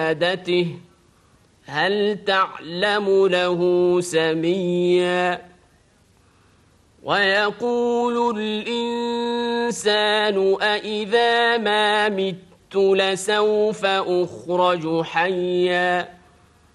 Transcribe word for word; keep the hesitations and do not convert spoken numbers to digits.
عبادته هل تعلم له سميا ويقول الإنسان أإذا ما مت لسوف أخرج حيا